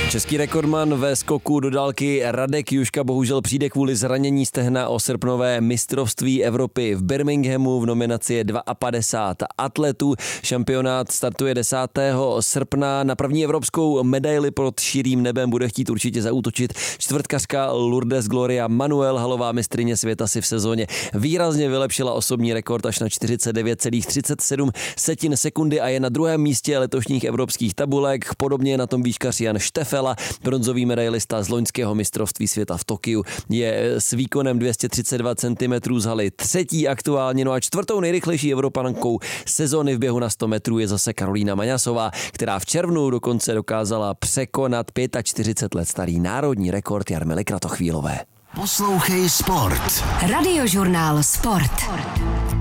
Český rekordman ve skoku do dálky Radek Juška bohužel přijde kvůli zranění stehna o srpnové mistrovství Evropy v Birminghamu. V nominaci je 52 atletů. Šampionát startuje 10. srpna. Na první evropskou medaili pod širým nebem bude chtít určitě zaútočit čtvrtkařka Lourdes Gloria Manuel. Halová mistryně světa si v sezóně výrazně vylepšila osobní rekord až na 49,37 sekundy a je na druhém místě letošních evropských tabulek. Podobně je na tom výškař Jan Štefela, bronzový medailista z loňského mistrovství světa v Tokiu. Je s výkonem 232 cm z haly třetí aktuálně, no a čtvrtou nejrychlejší Evropankou sezony v běhu na 100 metrů je zase Karolína Maňasová, která v červnu dokonce dokázala překonat 45 let starý národní rekord Jarmily Kratochvílové. Poslouchej Sport. Radiožurnál Sport.